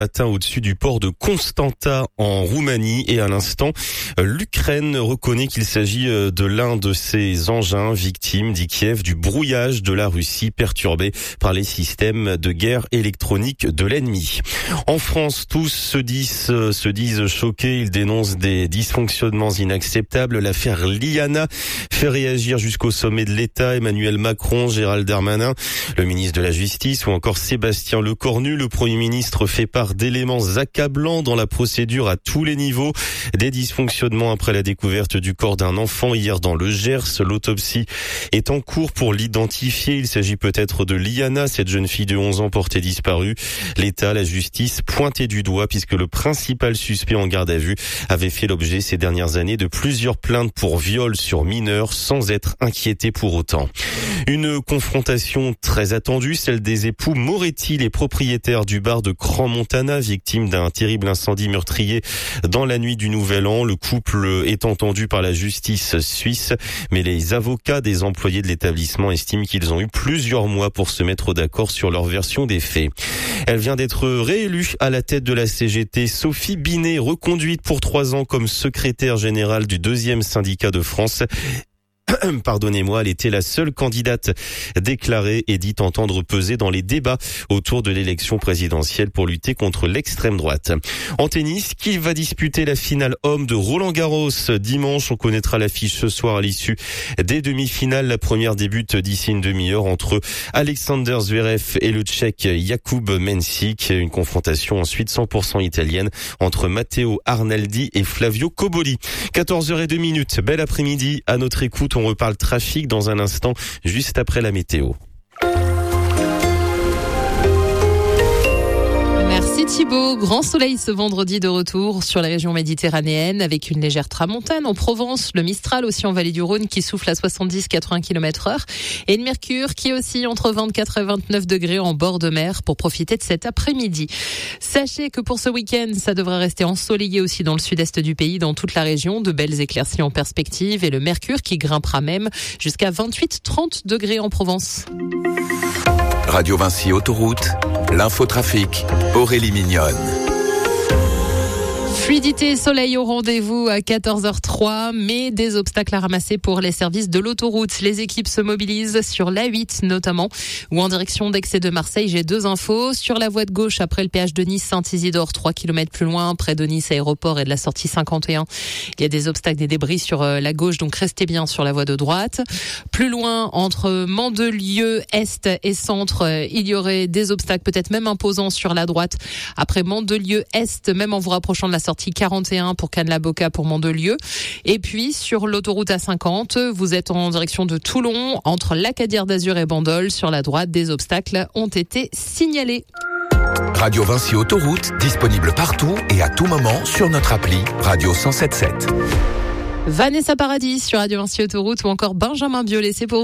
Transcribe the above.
Matin au-dessus du port de Constanta en Roumanie et à l'instant, l'Ukraine reconnaît qu'il s'agit de l'un de ses engins victimes, dit Kiev, du brouillage de la Russie perturbé par les systèmes de guerre électronique de l'ennemi. En France, tous se disent choqués, ils dénoncent des dysfonctionnements inacceptables. L'affaire Liana fait réagir jusqu'au sommet de l'État, Emmanuel Macron, Gérald Darmanin, le ministre de la Justice ou encore Sébastien Lecornu. Le Premier ministre fait part d'éléments accablants dans la procédure à tous les niveaux. Des dysfonctionnements après la découverte du corps d'un enfant hier dans le Gers. L'autopsie est en cours pour l'identifier. Il s'agit peut-être de Liana, cette jeune fille de 11 ans portée disparue. L'État, la justice, pointé du doigt puisque le principal suspect en garde à vue avait fait l'objet ces dernières années de plusieurs plaintes pour viol sur mineurs sans être inquiété pour autant. Une confrontation très attendue, celle des époux Moretti, les propriétaires du bar de Crans-Montana, victime d'un terrible incendie meurtrier dans la nuit du Nouvel An. Le couple est entendu par la justice suisse, mais les avocats des employés de l'établissement estiment qu'ils ont eu plusieurs mois pour se mettre d'accord sur leur version des faits. Elle vient d'être réélue à la tête de la CGT. Sophie Binet, reconduite pour 3 ans comme secrétaire générale du 2e syndicat de France. Pardonnez-moi, elle était la seule candidate déclarée et dite entendre peser dans les débats autour de l'élection présidentielle pour lutter contre l'extrême droite. En tennis, qui va disputer la finale homme de Roland-Garros dimanche? On connaîtra l'affiche ce soir à l'issue des demi-finales. La première débute d'ici une demi-heure entre Alexander Zverev et le Tchèque Jakub Mensik. Une confrontation ensuite 100% italienne entre Matteo Arnaldi et Flavio Cobolli. 14h02. Bel après-midi à notre écoute. On reparle trafic dans un instant, juste après la météo. Merci Thibaut. Grand soleil ce vendredi de retour sur la région méditerranéenne avec une légère tramontane en Provence, le Mistral aussi en vallée du Rhône qui souffle à 70-80 km/h et une mercure qui oscille entre 24 et 29 degrés en bord de mer pour profiter de cet après-midi. Sachez que pour ce week-end, ça devrait rester ensoleillé aussi dans le sud-est du pays, dans toute la région, de belles éclaircies en perspective et le mercure qui grimpera même jusqu'à 28-30 degrés en Provence. Radio Vinci Autoroute, l'infotrafic, Aurélie Mignonne. Fluidité, soleil au rendez-vous à 14h03, mais des obstacles à ramasser pour les services de l'autoroute. Les équipes se mobilisent sur l'A8 notamment, ou en direction d'Aix et de Marseille. J'ai 2 infos. Sur la voie de gauche, après le péage de Nice, Saint-Isidore, 3 km plus loin, près de Nice Aéroport et de la sortie 51. Il y a des obstacles, des débris sur la gauche, donc restez bien sur la voie de droite. Plus loin, entre Mandelieu, Est et Centre, il y aurait des obstacles, peut-être même imposants sur la droite. Après Mandelieu, Est, même en vous rapprochant de la sortie 41 pour Cannes-la-Boca pour Mandelieu. Et puis, sur l'autoroute A50, vous êtes en direction de Toulon, entre l'Acadière d'Azur et Bandol. Sur la droite, des obstacles ont été signalés. Radio Vinci Autoroute, disponible partout et à tout moment sur notre appli Radio 107.7. Vanessa Paradis sur Radio Vinci Autoroute ou encore Benjamin Biolay, c'est pour